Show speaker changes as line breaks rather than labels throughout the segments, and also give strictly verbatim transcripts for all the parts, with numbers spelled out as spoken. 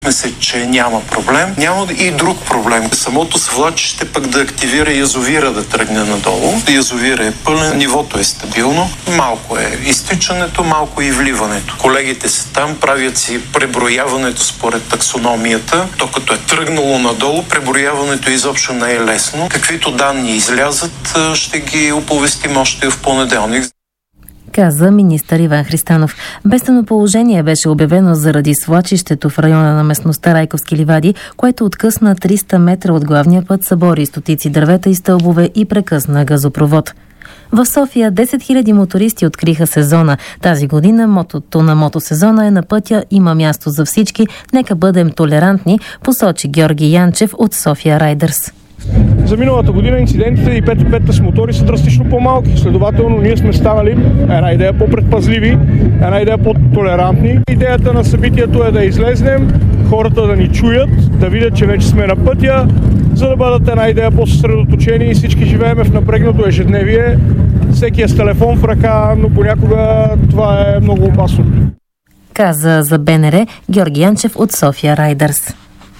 Мисля, че няма проблем. Няма и друг проблем. Самото свлачище пък да активира язовира да тръгне надолу. Язовира е пълен, нивото е стабилно. Малко е изтичането, малко и вливането. Колегите са там, правят си преброяването според таксономията. То като е тръгнало надолу, преброяването изобщо не е лесно. Каквито данни излязат, ще ги оповестим още в понеделник.
Каза министър Иван Христанов. Бедствено положение беше обявено заради свлачището в района на местността Райковски ливади, което откъсна триста метра от главния път, събори стотици дървета и стълбове и прекъсна газопровод. В София десет хиляди мотористи откриха сезона. Тази година мотото на мотосезона е на пътя, има място за всички, нека бъдем толерантни, посочи Георги Янчев от София Райдърс.
За миналата година инцидентите и пет и пет с мотори са драстично по-малки. Следователно, ние сме станали една идея по-предпазливи, една идея по-толерантни. Идеята на събитието е да излезнем, хората да ни чуят, да видят, че вече сме на пътя, за да бъдат една идея по-съсредоточени и всички живееме в напрегнато ежедневие. Всеки е с телефон в ръка, но понякога това е много опасно.
Каза за БНР Георги Янчев от София Райдърс.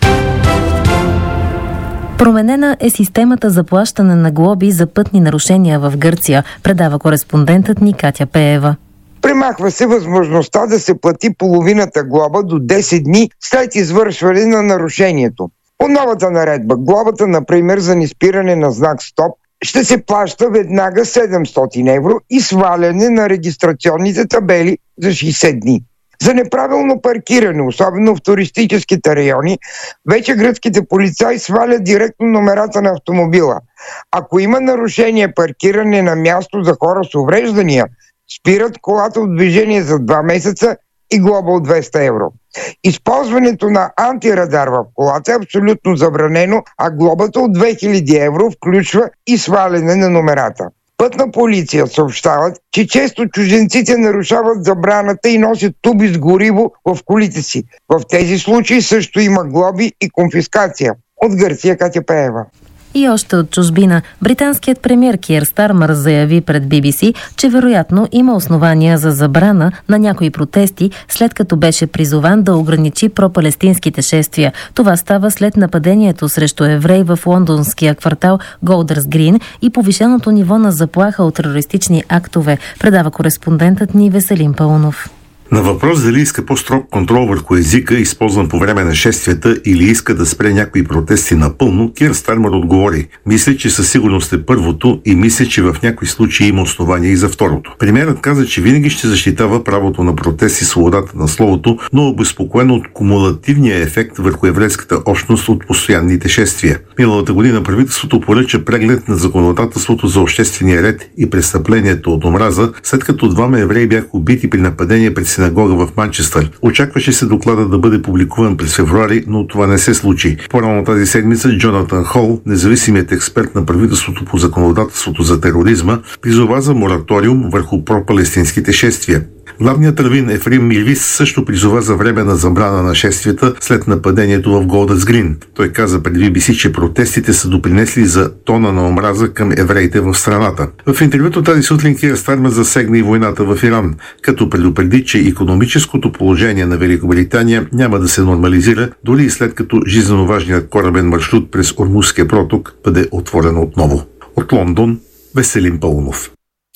Променена е системата за плащане на глоби за пътни нарушения в Гърция, предава кореспондентът ни Катя Пеева.
Премахва се възможността да се плати половината глоба до десет дни след извършване на нарушението. По новата наредба, глобата, например, за неспиране на знак стоп, ще се плаща веднага седемстотин евро и сваляне на регистрационните табели за шейсет дни. За неправилно паркиране, особено в туристическите райони, вече гръцките полицаи свалят директно номерата на автомобила. Ако има нарушение паркиране на място за хора с увреждания, спират колата от движение за два месеца и глоба от двеста евро. Използването на антирадар в колата е абсолютно забранено, а глобата от две хиляди евро включва и сваляне на номерата. Пътна полиция съобщават, че често чужденците нарушават забраната и носят туби с гориво в колите си. В тези случаи също има глоби и конфискация. От Гърция, Катя Пеева.
И още от чужбина. Британският премиер Киер Стармър заяви пред Би Би Си, че вероятно има основания за забрана на някои протести, след като беше призован да ограничи пропалестинските шествия. Това става след нападението срещу евреи в лондонския квартал Голдърс Грин и повишеното ниво на заплаха от терористични актове, предава кореспондентът ни Веселин Паунов.
На въпрос дали иска по-строг контрол върху езика, използван по време на шествията, или иска да спре някои протести напълно, Киер Стармър отговори: мисля, че със сигурност е първото и мисля, че в някои случаи има основания и за второто. Премиерът каза, че винаги ще защитава правото на протест и свободата на словото, но обезпокоено от кумулативния ефект върху еврейската общност от постоянните шествия. Миналата година правителството поръча преглед на законодателството за обществения ред и престъплението от омраза, след като двама евреи бяха убити при нападение пред синагога в Манчестър. Очакваше се доклада да бъде публикуван през февруари, но това не се случи. По-рано тази седмица Джонатан Хол, независимият експерт на правителството по законодателството за тероризма, призова за мораториум върху пропалестинските шествия. Главният равин Ефрим Мирвис също призова за временна забрана на шествията след нападението в Голдърс Грин. Той каза пред Би Би Си, че протестите са допринесли за тона на омраза към евреите в страната. В интервюто тази сутрин Киер Стармър засегна и войната в Иран, като предупреди, че икономическото положение на Великобритания няма да се нормализира, дори и след като жизненно важният корабен маршрут през Ормузския проток бъде отворен отново. От Лондон, Веселин Паунов.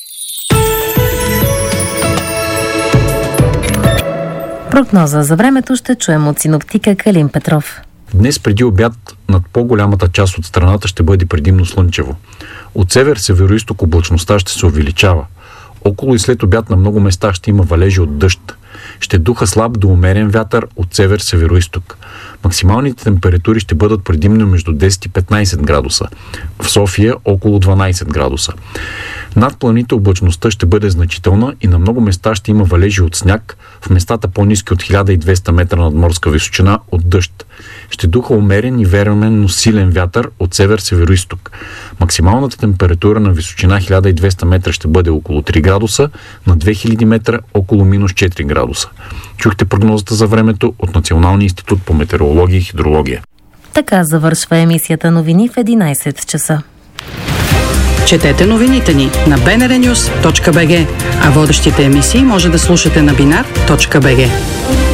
Прогноза за времето ще чуем от синоптика Калин Петров.
Днес преди обяд над по-голямата част от страната ще бъде предимно слънчево. От север североизток облачността ще се увеличава. Около и след обяд на много места ще има валежи от дъжд. Ще духа слаб до умерен вятър от север-североизток. Максималните температури ще бъдат предимно между десет и петнайсет градуса. В София около дванайсет градуса. Над планините облачността ще бъде значителна и на много места ще има валежи от сняг, в местата по-ниски от хиляда и двеста метра надморска височина от дъжд. Ще духа умерен и верен, но силен вятър от север-североизток. Максималната температура на височина хиляда и двеста метра ще бъде около три градуса, на две хиляди метра около минус четири градуса. Чухте прогнозата за времето от Националния институт по метеорология и хидрология.
Така завършва емисията новини в единайсет часа.
Четете новините ни на би ен ар нюз точка би джи, а водещите емисии може да слушате на бинар точка би джи.